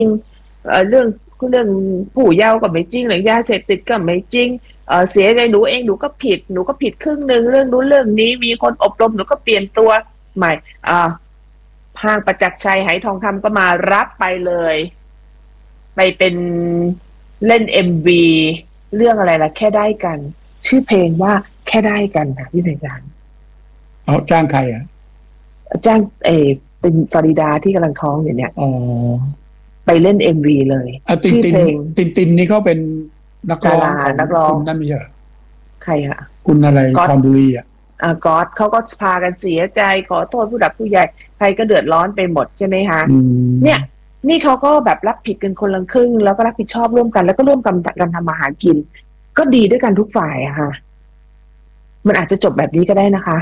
เรื่องผู้เยาว์ก็ไม่จริงเรื่องยาเสพติดก็ไม่จริงเสียใจหนูเองหนูก็ผิดครึ่งนึงเรื่องนู้นเรื่องนี้มีคนอบรมหนูก็เปลี่ยนตัวใหม่ห้างประจักษ์ชัยไหทองคำก็มารับไปเลยไปเป็นเล่น MV เรื่องอะไรล่ะแค่ได้กันชื่อเพลงว่าแค่ได้กันค่ะพี่ไพศาลจ้างใครจ้างเป็นฟาริดาที่กำลังท้องอยู่เนี่ยไปเล่น MV เลยชื่อเพลงตินนี่เขาเป็นนักร้องคุณนั่นไม่ใช่ใครอะคุณอะไรคอนบุรีก๊อตเขาก็พากันเสียใจขอโทษผู้หลักผู้ใหญ่ใครก็เดือดร้อนไปหมดใช่ไหมคะเนี่ยนี่เขาก็แบบรับผิดกันคนละครึ่งแล้วก็รับผิดชอบร่วมกันแล้วก็ร่วมกันทำมาหากินก็ดีด้วยกันทุกฝ่ายอะค่ะมันอาจจะจบแบบนี้ก็ได้นะคะ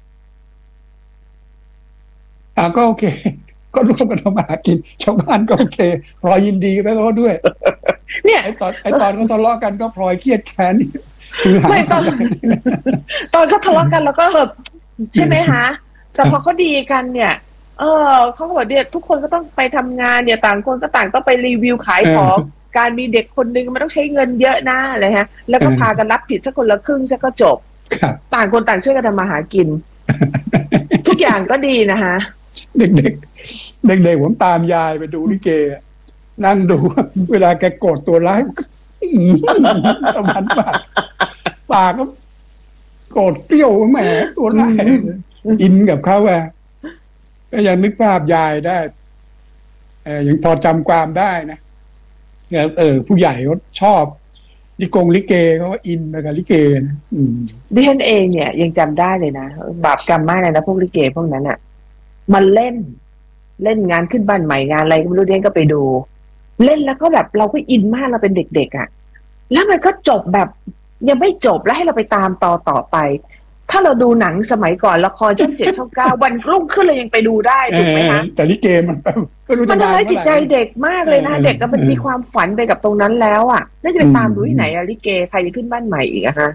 ก็โอเคก็ร่วมกันทำมาหากินชาวบ้านก็โอเคพลอยยินดีไปแล้วด้วยเนี่ยไอตอนเขาทะเลาะกันก็พลอยเครียดแค้นไม่ตอนเขาทะเลาะกันแล้วก็แบบใช่ไหมคะแต่พอเขาดีกันเนี่ยเขาบอกเนี่ยทุกคนก็ต้องไปทำงานเนี่ยต่างคนก็ต่างต้องไปรีวิวขายของการมีเด็กคนนึงมันต้องใช้เงินเยอะนะอะไรฮะแล้วก็พากันรับผิดสักคนละครึ่งสักก็จบต่างคนต่างช่วยกันทำมาหากินทุกอย่างก็ดีนะคะเด็กผมตามยายไปดูลิเกนั่งดูเวลาแกโกรธตัวร้ายตะวันปากก็โกรธเปรี้ยวแหมตัวร้ายอินกับเขาก็ยังนึกภาพยายได้ยังพอจำความได้นะผู้ใหญ่เขาชอบลิเกเขาก็อินไปกับลิเกนะดิฉันเองเนี่ยยังจำได้เลยนะบาปกรรมมากเลยนะพวกลิเกพวกนั้นอ่ะมันเล่นงานขึ้นบ้านใหม่งานอะไรก็ไม่รู้เด่นก็ไปดูเล่นแล้วก็แบบเราก็อินมากเราเป็นเด็กๆอ่ะแล้วมันก็จบแบบยังไม่จบแล้วให้เราไปตามต่อไปถ้าเราดูหนังสมัยก่อนละครช่อง 7 ช่อง 9วันรุ่งขึ้นเลยยังไปดูได้ถูกไหมคะแต่ลิเกมันทำร้ายจิตใจเด็กมากเลยนะเด็กก็มันมีความฝันไปกับตรงนั้นแล้วอ่ะแล้วจะไปตามดูที่ไหนอะลิเกใครจะขึ้นบ้านใหม่อีกอะฮะ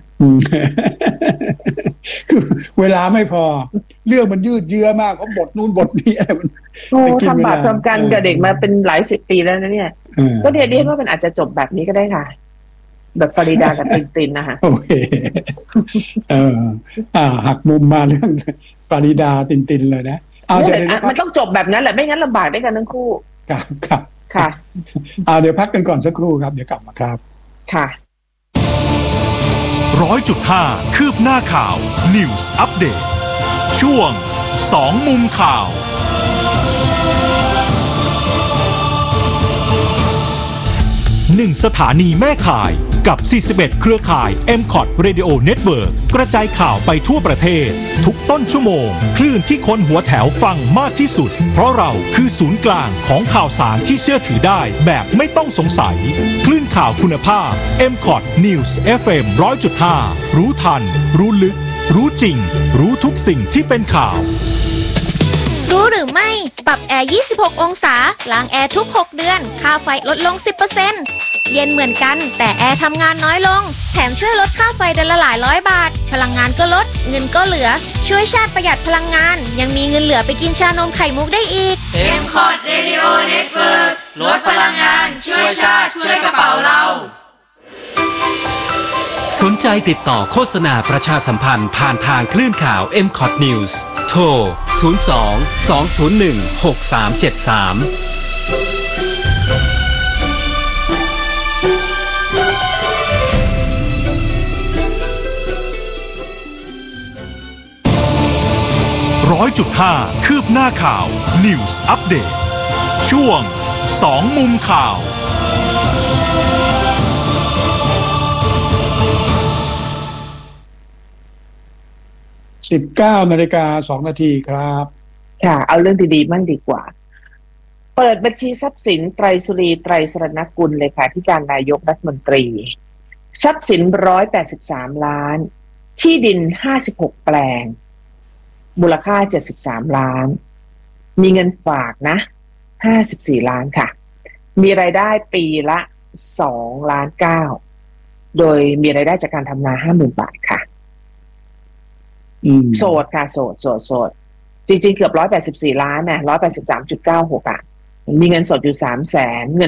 คือเวลาไม่พอเรื่องมันยืดเยื้อมากเพราะบทนู่นบทนี้อะไรมันทำบาปทำกันกับเด็กมาเป็นหลาย10 ปีแล้วนะเนี่ยก็เดียนว่ามันอาจจะจบแบบนี้ก็ได้ค่ะแบบฟาริดากับตินนะคะโอเคหักมุมมาเรื่องฟาริดาตินเลยนะมันต้องจบแบบนั้นแหละไม่งั้นลำบากได้กันทั้งคู่ครับค่ะเดี๋ยวพักกันก่อนสักครู่ครับเดี๋ยวกลับมาครับค่ะ 100.5 คืบหน้าข่าว News Update ช่วง2มุมข่าว1 สถานีแม่ข่ายกับ41เครือข่าย MCOT Radio Network กระจายข่าวไปทั่วประเทศทุกต้นชั่วโมงคลื่นที่คนหัวแถวฟังมากที่สุดเพราะเราคือศูนย์กลางของข่าวสารที่เชื่อถือได้แบบไม่ต้องสงสัยคลื่นข่าวคุณภาพ MCOT News FM 100.5 รู้ทันรู้ลึกรู้จริงรู้ทุกสิ่งที่เป็นข่าวรู้หรือไม่ปรับแอร์26 องศาล้างแอร์ทุก6 เดือนค่าไฟลดลง 10% เย็นเหมือนกันแต่แอร์ทำงานน้อยลงแถมช่วยลดค่าไฟเดือนละหลายร้อยบาทพลังงานก็ลดเงินก็เหลือช่วยชาติประหยัดพลังงานยังมีเงินเหลือไปกินชานมไข่มุกได้อีก MCOT Radio Network ลดพลังงานช่วยชาติช่วยกระเป๋าเราสนใจติดต่อโฆษณาประชาสัมพันธ์ผ่านทางคลื่นข่าว MCOT News โทร 100.5 คืบหน้าข่าว News Update ช่วง2มุมข่าว 19:02 นาทีครับค่ะเอาเรื่องดีๆมั่งดีกว่าเปิดบัญชีทรัพย์สินไตรสุรีไตรสรณกุลเลยค่ะที่การนายกรัฐมนตรีทรัพย์สิน183 ล้านที่ดิน56 แปลงมูลค่า73 ล้านมีเงินฝากนะ54 ล้านค่ะมีรายได้ปีละ2.9 ล้านโดยมีรายได้จากการทำนา 50,000 บาทค่ะโสดค่ะโสดจริงๆเกือบ184 ล้านนะ183.96อ่ะมีเงินสดอยู่300,000เงิน